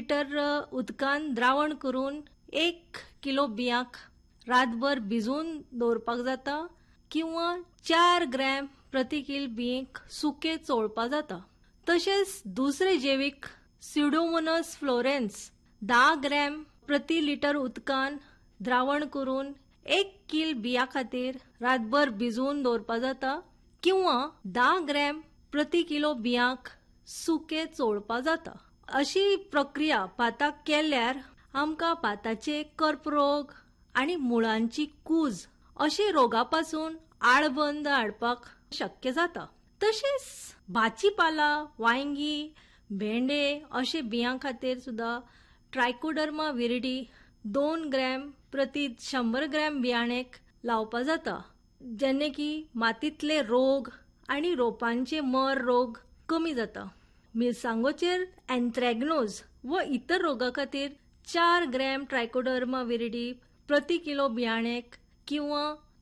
Litre उदकान द्रावण करून 1 किलो बियांक रातभर भिजून दवरपाक जाता किंवा 4 ग्रॅम प्रति किल बियांक सुके चोळपा जाता. तशेंच दुसरे जैविक स्युडोमोनास फ्लोरेन्स 10 ग्रॅम प्रति लिटर उदकान द्रावण करून 1 किल बिया खातीर रातभर भिजून दवरपा जाता किंवा 10 ग्रॅम प्रति किलो बियांक सुके चोळपा जाता. अशी प्रक्रिया भाताक केल्यार आमकां भाताचे कर्करोग आनी मुळांची कूज अशे रोगापासून आळबंद हाडपाक शक्य जाता. तशेंच भाजीपाला, वांयगी, भेंडे अशे बियां खातीर सुद्धा ट्रायकोडर्मा विरिडी 2 ग्रॅम प्रति 100 ग्रॅम बियाणेक लावपा जाता, जेणे की मातीतले रोग आनी रोपांचे मर रोग कमी जाता. मिरसांगोचेर एन्थ्रॅग्नोज व इतर रोगा खातीर 4 ग्रॅम ट्रायकोडर्मा विरिडी प्रति किलो बियाणेक किंवा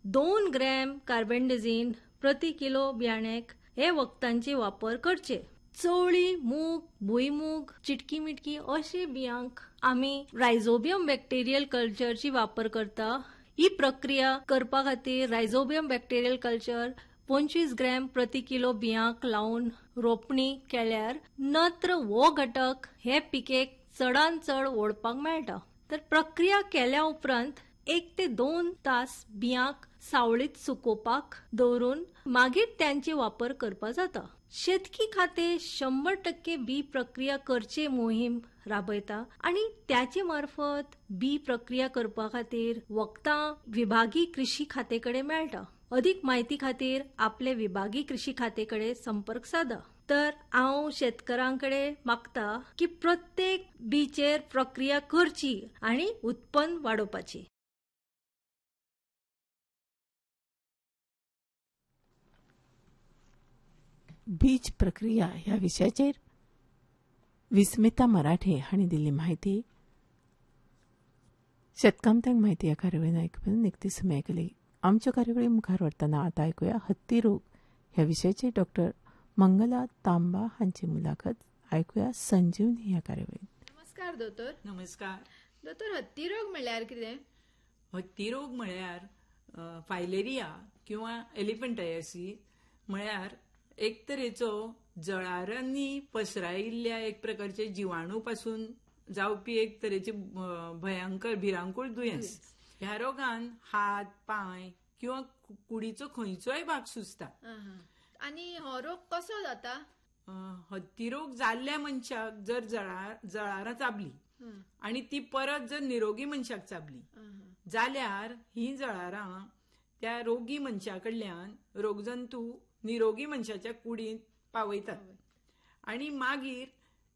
2 ग्रॅम कार्बेंडेझीन प्रति किलो बियाणेक हे वखदांचे वापर करचे. चवळी, मूग, भुईमूग, चिटकी मिटकी अशे बियांक आमी रायझोबियम बॅक्टेरियल कल्चरची वापर करता. ही प्रक्रिया करपा खातीर रायझोबियम बॅक्टेरियल कल्चर 25 ग्रॅम प्रति किलो बियांक लावून रोपणी केल्यार नत्र वो घटक हे पिकेक चडान चड ओडपाक मेळटा. तर प्रक्रिया केल्या उपरांत 1 ते 2 तास बियांक सावळीत सुकोवपाक दवरून मागीर त्यांचे वापर करपा जाता. शेतकी खाते 100% बी प्रक्रिया करचे मोहीम राबयता आणि त्याचे मार्फत बी प्रक्रिया करपा खातीर वखदां विभागीय कृषी खातेकडे मेळटा. अधिक माहिती खातीर आपले विभागीय कृषी खातेकडे संपर्क साधा. तर हांव शेतकारांकडे मागता की प्रत्येक बीचेर प्रक्रिया करची आणि उत्पन्न वाडोवपाची. बीज प्रक्रिया ह्या विशयाचेर विस्मिता मराठे हांणी दिल्ली माहिती. शेतकामत्यांक माहिती ह्या कार्यावळीन आयकुपाक निकतीच मेळटली. आमच्या कार्यावळी मुखार व्हरतना आतां आयकुया हत्ती रोग ह्या विशयाचेर डॉक्टर मंगला तांबा हांची मुलाखत. आयकुया संजीवनी ह्या कार्यावळीन. नमस्कार दोतोर. नमस्कार दोतोर, हत्ती रोग म्हणल्यार कितें? हत्ती रोग म्हळ्यार फायलेरिया किंवा एलिफंटायसीस म्हळ्यार एक तरेचो जळारांनी पसरायिल्ल्या एक प्रकारचे जिवाणू पासून जावपी एक तरेचे भयंकर भिरांकूळ दुयेंस. ह्या रोगान हात, पाय किंवा कुडीचो खंयचोय भाग सुजता. आनी हो रोग कसो जाता? हत्ती रोग जाल्ल्या मनशाक जर जळारां चाबली आणि ती परत जर निरोगी मनशाक चाबली जाल्यार ही जळारां त्या रोगी मनशा कडल्यान रोगजंतू निरोगी मनशाच्या कुडींत पावयतात आणि मागीर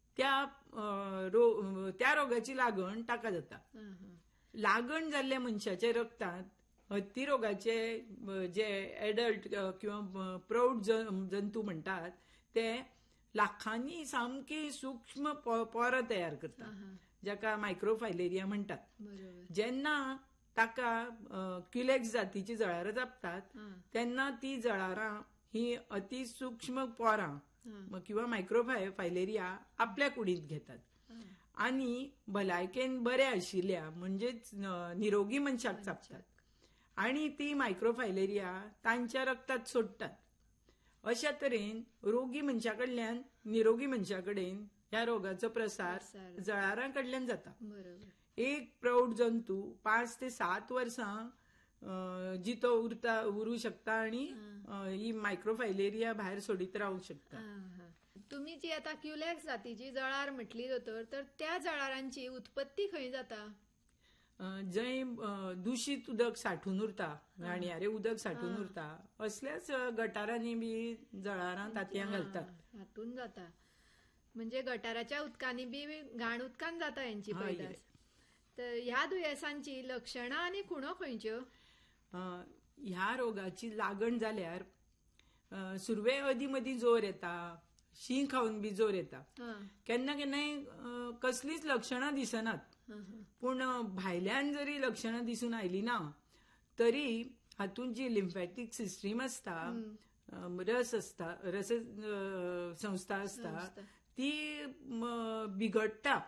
त्या रोगाची लागण ताका जाता. लागण जाल्ल्या मनशाच्या रक्तांत हत्ती रोगाचे जे एडल्ट किंवा प्रौढ जंतू म्हणटात ते लाखांनी सामकी सूक्ष्म पोरां तयार करतात, जाका मायक्रोफायलेरिया म्हणटात. जेन्ना ताका क्युलेक्स जातीची जळारां जापतात तेन्ना ती जळारां ही अतिसूक्ष्म पोरां किंवा मायक्रोफायलेरिया आपल्या कुडींत घेतात आणि भलायकेन बरे आशिल्ल्या म्हणजेच निरोगी मनशाक चापतात आणि ती मायक्रोफायलेरिया तांच्या रक्तांत सोडटात. अशा तरेन रोगी मनशा कडल्यान निरोगी मनशा कडेन ह्या रोगाचो प्रसार जळारां कडल्यान जाता. एक प्रौढ जंतू 5 ते 7 वर्सां जितो उरू शकता आणि ही मायक्रोफायलेरिया भायर सोडीत रावूंक शकता. तुम्ही जी आता क्युलेक्स जातीची जळार म्हटली दोतोर, तर त्या जळारांची उत्पत्ती खंय जाता? जंय दूषित उदक साठून उरता, घाणयारे उदक साठून उरता असल्याच गटारांनी बी जळारां तांतयां घालतात. हातून जाता म्हणजे गटाराच्या उदकांनी बी घाण उदकान जाता यांची पैदास. तर ह्या दुयेंसांची लक्षणां आनी खुणो खंयच्यो? ह्या रोगाची लागण जाल्यार सुरवे अदी मदी जोर येता, शीं खावन बी जोर येता. केन्ना केन्नाय कसलीच लक्षणां दिसनात, पूण भायल्यान जरी लक्षणां दिसून आयली ना तरी हातून जी लिम्फॅटिक सिस्टीम असता, रस संस्था असता ती बिघडटा